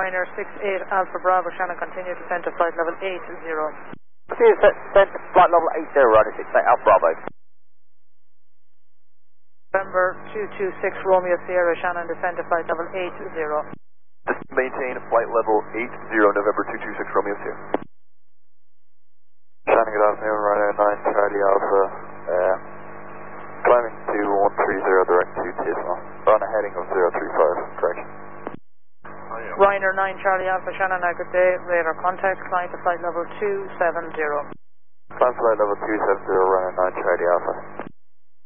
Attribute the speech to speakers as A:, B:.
A: Ryanair 68 Alpha Bravo, Shannon, continue descent to flight level 80.
B: Continue descent to flight level 80, Ryanair 68 Alpha Bravo.
A: November 226 Romeo Sierra, Shannon, descend to flight level 80.
C: Maintain flight level 80, November 226 Romeo Sierra.
D: Shannon, good afternoon, Ryanair 9 Charlie Alpha, climbing to 130 direct to Tisno, on a heading of 035, correction.
A: Ryanair 9 Charlie Alpha, Shannon, good day, radar contact, climb to flight level 270.
D: Climb flight level 270, Ryanair 9 Charlie Alpha.